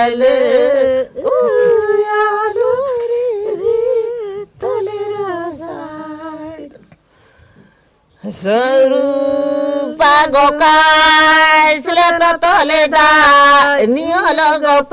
उयाले रे तले राजाड स्वरूपा गोकाय स्लेत तले दा नियल गोप